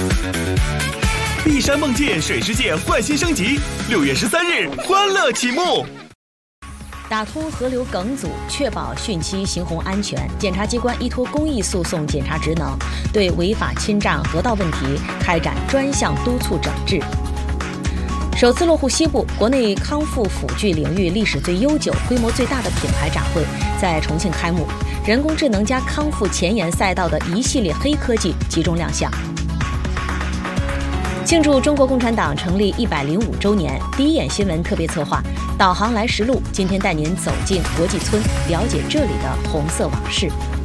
碧山梦见水世界焕新升级，6月13日欢乐启幕。 打通河流梗阻，确保汛期行洪安全。检察机关依托公益诉讼检察职能，对违法侵占河道问题开展专项督促整治。首次落户西部，国内康复辅具领域历史最悠久、规模最大的品牌展会在重庆开幕。人工智能加康复前沿赛道的一系列黑科技集中亮相。庆祝中国共产党成立105周年，第一眼新闻特别策划导航来时路，今天带您走进国际村，了解这里的红色往事。